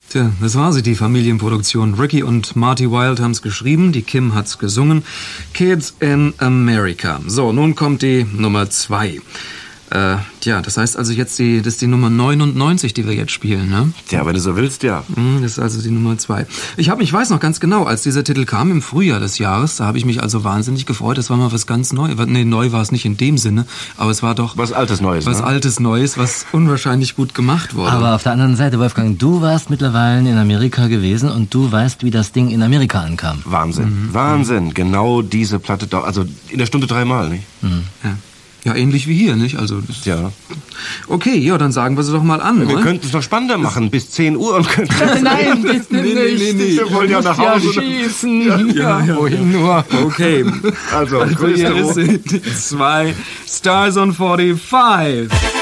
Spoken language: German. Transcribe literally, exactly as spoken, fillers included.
Tja, das war sie, die Familienproduktion. Ricky und Marty Wilde haben's geschrieben, die Kim hat's gesungen. Kids in America. So, nun kommt die Nummer zwei. Äh, ja, das heißt also jetzt die, das ist die Nummer neunundneunzig, die wir jetzt spielen, ne? Ja, wenn du so willst, ja. Das ist also die Nummer zwei. Ich hab, ich weiß noch ganz genau, als dieser Titel kam im Frühjahr des Jahres, da habe ich mich also wahnsinnig gefreut. Das war mal was ganz Neues. Nee, neu war es nicht in dem Sinne, aber es war doch... Was Altes Neues, Was ne? Altes Neues, was unwahrscheinlich gut gemacht wurde. Aber auf der anderen Seite, Wolfgang, du warst mittlerweile in Amerika gewesen und du weißt, wie das Ding in Amerika ankam. Wahnsinn, mhm. Wahnsinn. Genau diese Platte, da, also in der Stunde dreimal, nicht? Mhm. Ja. Ja, ähnlich wie hier, nicht? Also das ja. Okay, ja, dann sagen wir sie doch mal an, ja, wir oder? könnten es noch spannender machen, bis zehn Uhr und könnten... Nein, bitte nee, nee, nee, nee. Wir wollen ja nach Hause. Ja schießen. Ja, ja, ja, wohin nur? Okay. Also, also hier sind zwei Stars on forty-five.